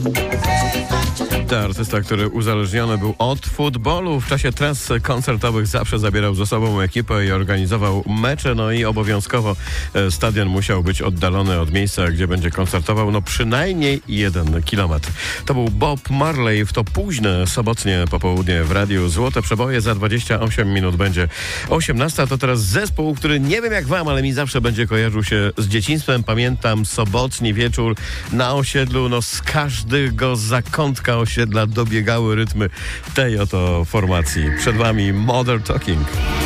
To artysta, który uzależniony był od futbolu. W czasie tras koncertowych zawsze zabierał ze sobą ekipę i organizował mecze, no i obowiązkowo stadion musiał być oddalony od miejsca, gdzie będzie koncertował, no przynajmniej 1 kilometr. To był Bob Marley w to późne sobotnie popołudnie w Radiu Złote Przeboje. Za 28 minut będzie 18. To teraz zespół, który nie wiem jak wam, ale mi zawsze będzie kojarzył się z dzieciństwem. Pamiętam sobotni wieczór na osiedlu, no z każdego zakątka osiedla dobiegały rytmy tej oto formacji. Przed wami Modern Talking.